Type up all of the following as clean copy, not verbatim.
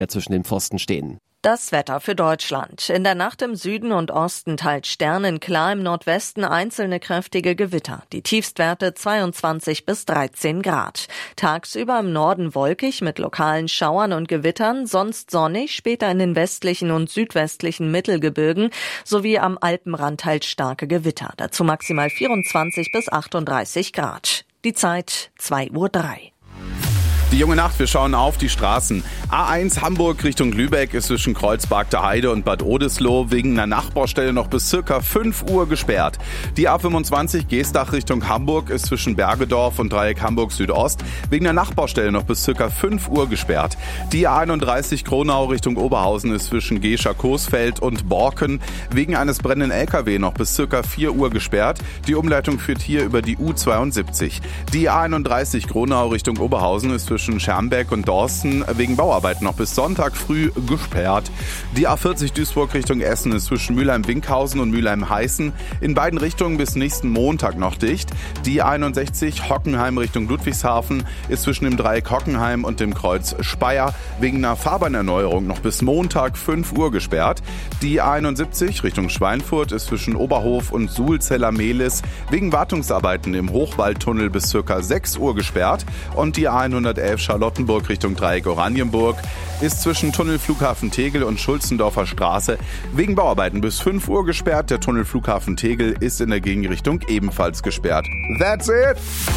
zwischen den Pfosten stehen. Das Wetter für Deutschland. In der Nacht im Süden und Osten teils sternenklar, im Nordwesten einzelne kräftige Gewitter. Die Tiefstwerte 22 bis 13 Grad. Tagsüber im Norden wolkig mit lokalen Schauern und Gewittern, sonst sonnig, später in den westlichen und südwestlichen Mittelgebirgen sowie am Alpenrand teils starke Gewitter. Dazu maximal 24 bis 38 Grad. Die Zeit 2:03 Uhr. Die junge Nacht, wir schauen auf die Straßen. A1 Hamburg Richtung Lübeck ist zwischen Kreuzberg Heide und Bad Oldesloe wegen einer Nachbaustelle noch bis circa 5 Uhr gesperrt. Die A25 Geestach Richtung Hamburg ist zwischen Bergedorf und Dreieck Hamburg Südost wegen einer Nachbaustelle noch bis circa 5 Uhr gesperrt. Die A31 Kronau Richtung Oberhausen ist zwischen Gescher-Coesfeld und Borken wegen eines brennenden LKW noch bis circa 4 Uhr gesperrt. Die Umleitung führt hier über die U72. Die A31 Kronau Richtung Oberhausen ist zwischen Schermbeck und Dorsten wegen Bauarbeiten noch bis Sonntag früh gesperrt. Die A40 Duisburg Richtung Essen ist zwischen Mülheim-Winkhausen und Mülheim-Heißen in beiden Richtungen bis nächsten Montag noch dicht. Die 61 Hockenheim Richtung Ludwigshafen ist zwischen dem Dreieck Hockenheim und dem Kreuz Speyer wegen einer Fahrbahnerneuerung noch bis Montag 5 Uhr gesperrt. Die 71 Richtung Schweinfurt ist zwischen Oberhof und Sulzeller-Mehlis wegen Wartungsarbeiten im Hochwaldtunnel bis ca. 6 Uhr gesperrt. Und die 111 Charlottenburg Richtung Dreieck Oranienburg ist zwischen Tunnel Flughafen Tegel und Schulzendorfer Straße wegen Bauarbeiten bis 5 Uhr gesperrt. Der Tunnel Flughafen Tegel ist in der Gegenrichtung ebenfalls gesperrt. That's it!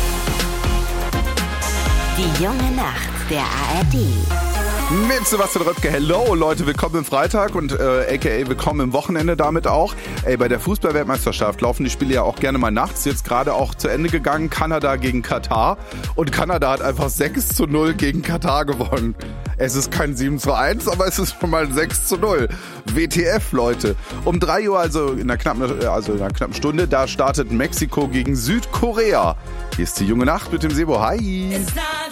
Die junge Nacht der ARD. Mit Sebastian Röpke. Hello Leute, willkommen im Freitag und aka willkommen im Wochenende damit auch. Bei der Fußball-Weltmeisterschaft laufen die Spiele ja auch gerne mal nachts. Jetzt gerade auch zu Ende gegangen, Kanada gegen Katar. Und Kanada hat einfach 6:0 gegen Katar gewonnen. Es ist kein 7:1, aber es ist schon mal 6:0. WTF, Leute. Um 3 Uhr, also in einer knappen Stunde, da startet Mexiko gegen Südkorea. Hier ist die junge Nacht mit dem Sebo. Hi!